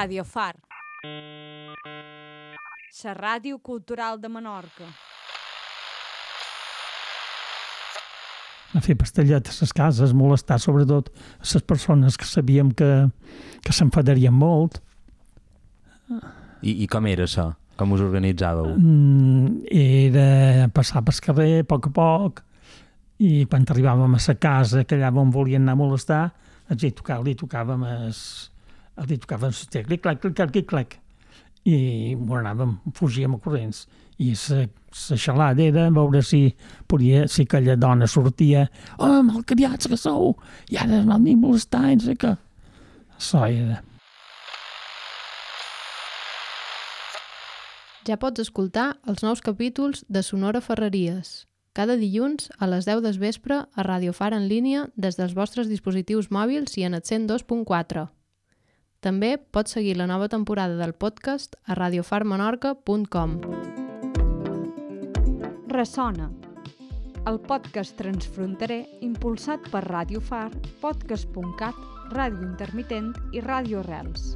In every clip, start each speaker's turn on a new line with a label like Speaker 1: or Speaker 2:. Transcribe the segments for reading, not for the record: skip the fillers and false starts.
Speaker 1: Radio Far, la ràdio cultural de Menorca.
Speaker 2: A fer pastellet a les cases, molestar sobretot a les persones que sabíem que s'enfadarien molt.
Speaker 3: I com era això? Com us organitzàveu?
Speaker 2: Era passar pel carrer a poc, i quan arribàvem a la casa, que allà on volien anar a molestar, li tocàvem clic, i fugíem a corrents. I la xalada era veure si aquella dona sortia malcriats que sou, i ara m'han de molestar, i no sé què. Això era.
Speaker 4: Ja pots escoltar els nous capítols de Sonora Ferreries, cada dilluns a les 10 del vespre a Radio Far en línia des dels vostres dispositius mòbils i en el 102.4. També pots seguir la nova temporada del podcast a radiofarmenorca.com.
Speaker 1: Ressona, el podcast transfronterer impulsat per Radio Far, podcast.cat, Ràdio Intermitent i Ràdio Arrels.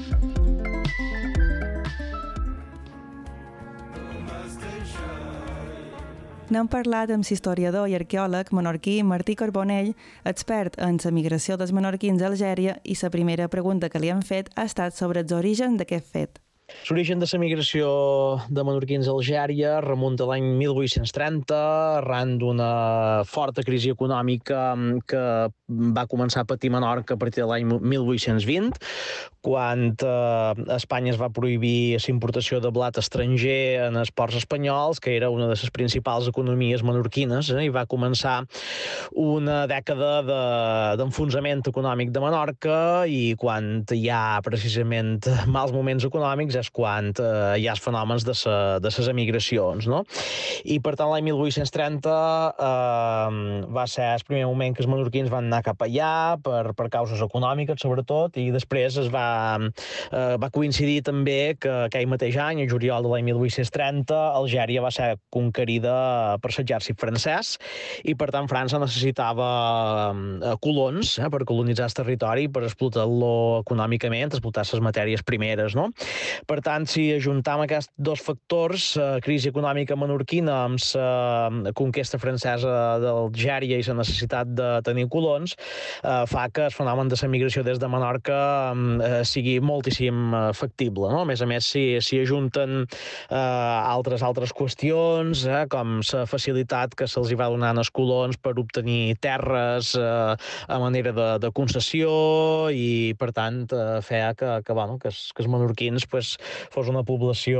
Speaker 5: N'hem parlat amb l'historiador i arqueòleg menorquí Martí Carbonell, expert en la migració dels menorquins a Algèria, i la primera pregunta que li han fet ha estat sobre els orígens d'aquest fet.
Speaker 6: L'origen de la migració de menorquins a Algèria remunta a l'any 1830, arran d'una forta crisi econòmica que va començar a patir Menorca a partir de l'any 1820, quan a Espanya es va prohibir la importació de blat estranger en els ports espanyols, que era una de les principals economies menorquines, i va començar una dècada d'enfonsament econòmic de Menorca, i quan hi ha precisament mals moments econòmics és quan hi ha els fenòmens de les emigracions, no? I per tant l'any 1830 va ser el primer moment que els menorquins van anar cap allà per causes econòmiques sobretot, i després va coincidir també que aquell mateix any, el juliol de l'any 1830, Algèria va ser conquerida per l'exèrcit francès, i per tant França necessitava colons per colonitzar el territori, per explotar-lo econòmicament, explotar les matèries primeres, no? Per tant, si ajuntam aquests dos factors, crisi econòmica menorquina amb la conquesta francesa d'Algèria i la necessitat de tenir colons, fa que el fenomen de la migració des de Menorca sigui moltíssim factible, no? A més, s'hi ajunten altres qüestions, com la facilitat que se'ls va donar als colons per obtenir terres a manera de concessió, i per tant feia que els menorquins fos una població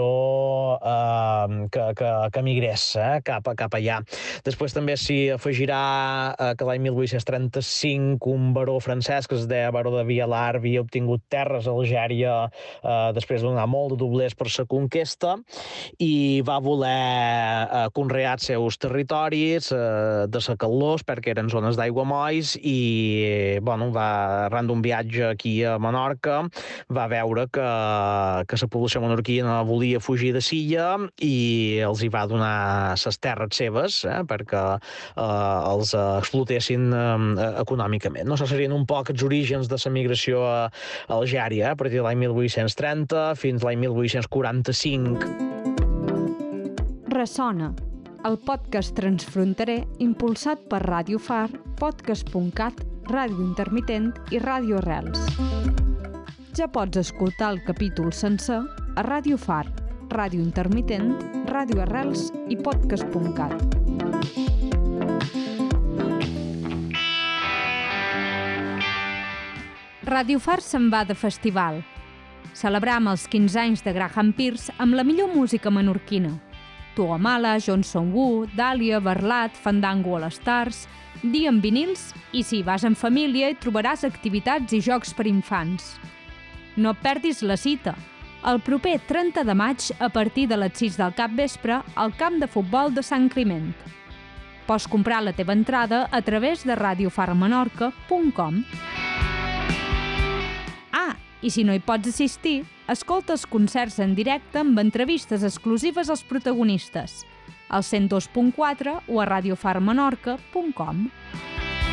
Speaker 6: que migrés cap allà. Després també s'hi afegirà que l'any 1835 un baró francès que es deia baró de Vialar havia obtingut terres a Algèria després de donar molt de doblers per la conquesta, i va voler conrear els seus territoris de secalors perquè eren zones d'aiguamolls, i arran d'un viatge aquí a Menorca va veure que la població menorquina volia fugir de Silla i els hi va donar les terres seves perquè els explotessin econòmicament. No? Serien un poc els orígens de la migració a Algèria, a partir de l'any 1830 fins a l'any 1845.
Speaker 1: Ressona, el podcast transfronterer impulsat per Radio Far, podcast.cat, Ràdio Intermitent i Ràdio Arrels. Ja pots escoltar el capítol sencer a Radio Far, Ràdio Intermitent, Ràdio Arrels i podcast.cat. Radio Far se'n va de festival. Celebram els 15 anys de Graham Pearce amb la millor música menorquina. Tuamala, Johnson Wu, Dàlia, Barlat, Fandango All Stars, dia en vinils, i si vas en família hi trobaràs activitats i jocs per infants. No et perdis la cita. El proper 30 de maig, a partir de les 6 del capvespre, al camp de futbol de Sant Climent. Pots comprar la teva entrada a través de radiofarmenorca.com. I si no hi pots assistir, escolta els concerts en directe amb entrevistes exclusives als protagonistes, al 102.4 o a radiofarmenorca.com.